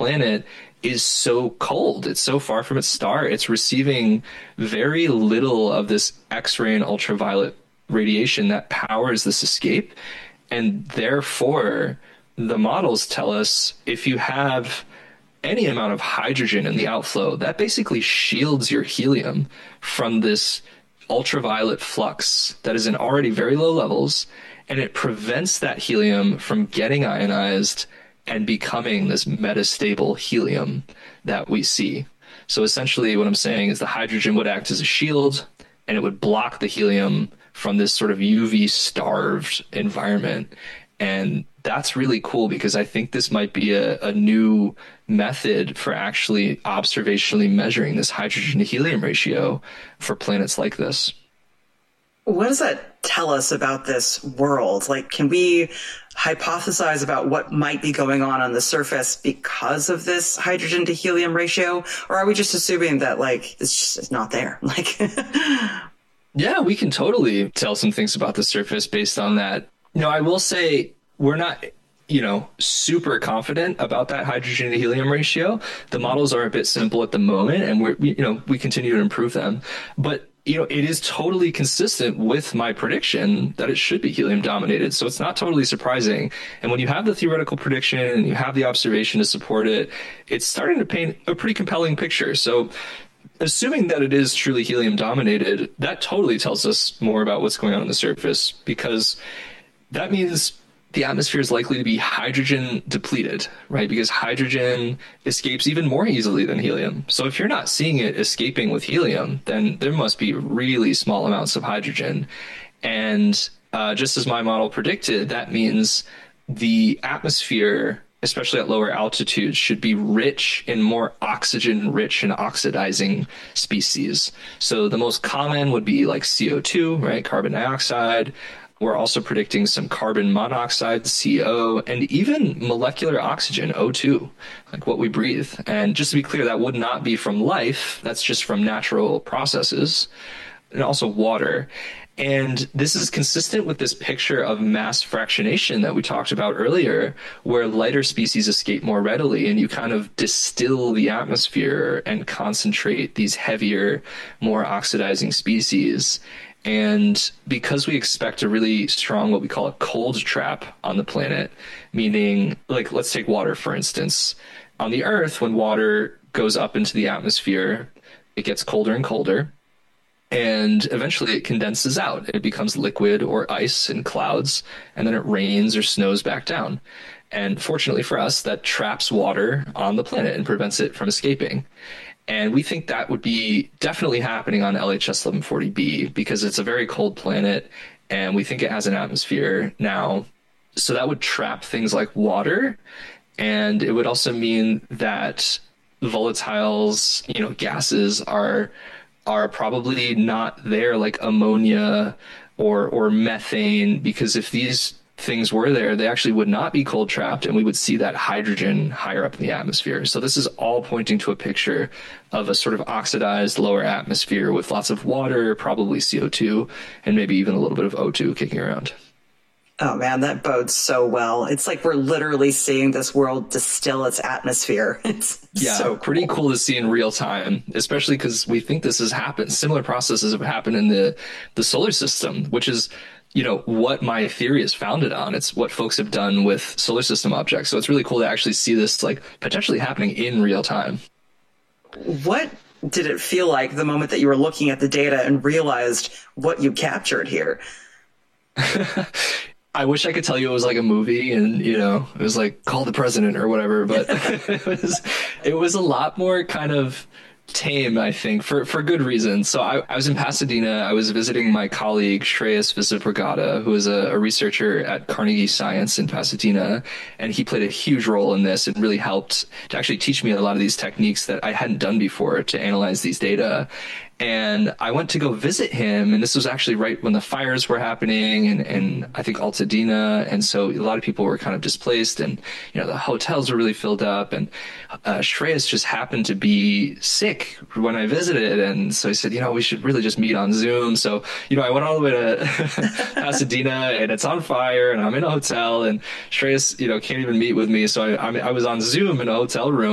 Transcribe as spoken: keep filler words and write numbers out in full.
planet is so cold. It's so far from its star. It's receiving very little of this X-ray and ultraviolet radiation that powers this escape. And therefore, the models tell us if you have any amount of hydrogen in the outflow, that basically shields your helium from this ultraviolet flux that is in already very low levels, and it prevents that helium from getting ionized and becoming this metastable helium that we see. So essentially what I'm saying is the hydrogen would act as a shield, and it would block the helium from this sort of U V-starved environment. And that's really cool because I think this might be a, a new method for actually observationally measuring this hydrogen to helium ratio for planets like this. What does that tell us about this world? Like, can we hypothesize about what might be going on on the surface because of this hydrogen to helium ratio? Or are we just assuming that, like, it's just it's not there? Like, yeah, we can totally tell some things about the surface based on that. You know, I will say we're not, you know, super confident about that hydrogen to helium ratio. The models are a bit simple at the moment, and we're, you know, we continue to improve them. But you know, it is totally consistent with my prediction that it should be helium dominated. So it's not totally surprising. And when you have the theoretical prediction and you have the observation to support it, it's starting to paint a pretty compelling picture. So assuming that it is truly helium dominated, that totally tells us more about what's going on on the surface, because that means the atmosphere is likely to be hydrogen depleted, right? Because hydrogen escapes even more easily than helium. So if you're not seeing it escaping with helium, then there must be really small amounts of hydrogen. And uh, just as my model predicted, that means the atmosphere, especially at lower altitudes, should be rich in more oxygen-rich and oxidizing species. So the most common would be like C O two, right? Carbon dioxide. We're also predicting some carbon monoxide, C O, and even molecular oxygen, O two, like what we breathe. And just to be clear, that would not be from life. That's just from natural processes, and also water. And this is consistent with this picture of mass fractionation that we talked about earlier, where lighter species escape more readily, and you kind of distill the atmosphere and concentrate these heavier, more oxidizing species. And because we expect a really strong, what we call a cold trap on the planet, meaning, like, let's take water, for instance. On the Earth, when water goes up into the atmosphere, it gets colder and colder, and eventually it condenses out. It becomes liquid or ice in clouds, and then it rains or snows back down. And fortunately for us, that traps water on the planet and prevents it from escaping. And we think that would be definitely happening on L H S eleven forty b because it's a very cold planet, and we think it has an atmosphere now. So that would trap things like water, and it would also mean that volatiles, you know, gases are are probably not there, like ammonia or or methane, because if these things were there, they actually would not be cold trapped, and we would see that hydrogen higher up in the atmosphere. So this is all pointing to a picture of a sort of oxidized lower atmosphere with lots of water, probably C O two, and maybe even a little bit of O two kicking around. Oh man, that bodes so well. It's like we're literally seeing this world distill its atmosphere. It's yeah, so pretty cool. cool to see in real time, especially because we think this has happened. Similar processes have happened in the, the solar system, which is, you know, what my theory is founded on. It's what folks have done with solar system objects. So it's really cool to actually see this like potentially happening in real time. What did it feel like the moment that you were looking at the data and realized what you captured here? I wish I could tell you it was like a movie and, you know, it was like Call the President or whatever, but it was it was a lot more kind of tame, I think, for, for good reason. So I, I was in Pasadena. I was visiting my colleague, Shreyas Visabragada, who is a, a researcher at Carnegie Science in Pasadena. And he played a huge role in this and really helped to actually teach me a lot of these techniques that I hadn't done before to analyze these data. And I went to go visit him, and this was actually right when the fires were happening, and, and I think Altadena, and so a lot of people were kind of displaced, and you know the hotels were really filled up, and uh, Shreyas just happened to be sick when I visited, and so he said, you know, we should really just meet on Zoom. So you know, I went all the way to Pasadena, and it's on fire, and I'm in a hotel, and Shreyas, you know, can't even meet with me, so I, I, I was on Zoom in a hotel room.